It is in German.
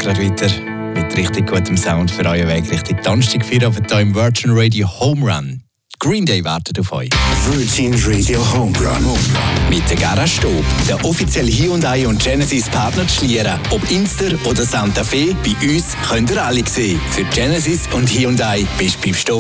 gerade weiter mit richtig gutem Sound für euren Weg Richtung Donnerstagfeierabend hier im Virgin Radio Home Run. Green Day wartet auf euch. Virgin Radio Home Run. Mit der Garage Stob, der offizielle Hyundai und Genesis Partner zu Schlieren. Ob Inster oder Santa Fe, bei uns könnt ihr alle sehen. Für Genesis und Hyundai bist du beim Stob.